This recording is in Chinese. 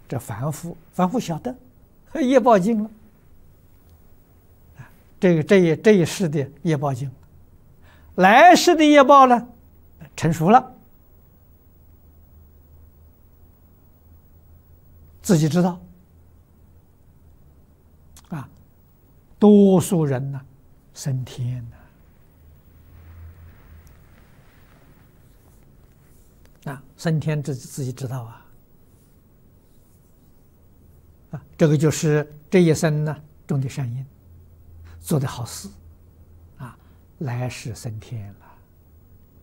这凡夫晓得业报尽了，这一世的业报尽了，来世的业报呢成熟了，自己知道啊。多数人呢升天啊，升天自己知道啊，这个就是这一生呢种的善因，做的好事啊，来世升天了。